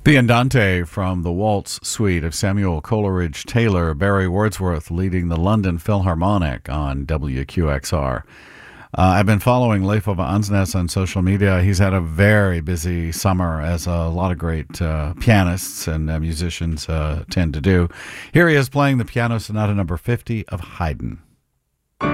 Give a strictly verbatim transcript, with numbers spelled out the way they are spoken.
The Andante from the Waltz Suite of Samuel Coleridge Taylor, Barry Wordsworth leading the London Philharmonic on W Q X R. Uh, I've been following Leif Ove Andsnes on social media. He's had a very busy summer, as a lot of great uh, pianists and uh, musicians uh, tend to do. Here he is playing the Piano Sonata number fifty of Haydn.